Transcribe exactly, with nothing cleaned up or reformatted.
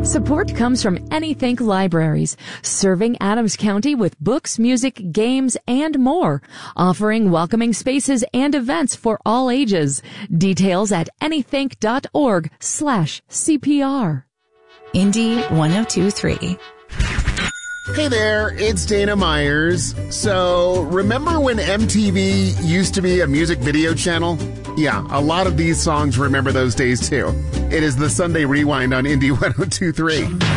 Support comes from Anythink Libraries, serving Adams County with books, music, games, and more, offering welcoming spaces and events for all ages. Details at anythink.org slash CPR. Indy one oh two three. Hey there, it's Dana Myers. So, remember when M T V used to be a music video channel? Yeah, a lot of these songs remember those days too. It is the Sunday Rewind on Indy one oh two three.